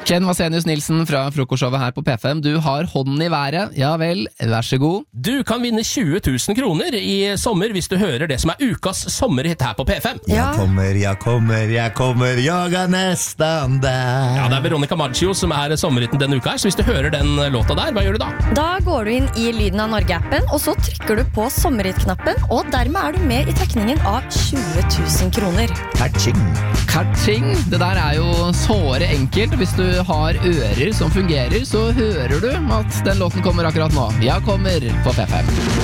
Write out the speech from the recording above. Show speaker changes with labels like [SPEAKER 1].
[SPEAKER 1] Ken Vasenius Nilsen fra Frokostshowet her på P5. Du har hånden i været. Ja vel, vær så god.
[SPEAKER 2] Du kan vinne 20 000 kroner i sommer hvis du hører det som ukas sommerhit her på P5.
[SPEAKER 3] Ja. Jag kommer, jag är nästan där.
[SPEAKER 2] Ja, det Veronica Maggio som sommerhitten denne uka her, så hvis du hører den låta der, hva gjør du da?
[SPEAKER 4] Da går du inn i Lyden av Norge-appen, og så trykker du på sommerhit-knappen, og dermed du med i trekningen av 20 000 kroner.
[SPEAKER 3] Catching.
[SPEAKER 1] Karting, det der jo såre enkelt. Hvis du har ører som fungerer, så hører du at den låten kommer akkurat nå. Jeg kommer på P5.